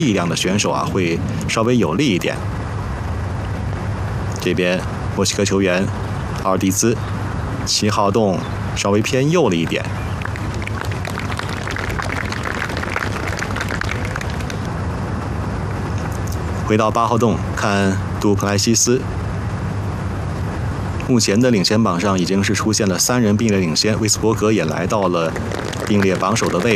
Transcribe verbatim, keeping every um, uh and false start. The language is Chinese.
力量的选手啊，会稍微有利一点。这边墨西哥球员奥尔蒂兹七号洞稍微偏右了一点。回到八号洞，看杜普莱西斯。目前的领先榜上已经是出现了三人并列领先，威斯伯格也来到了并列榜首的位置。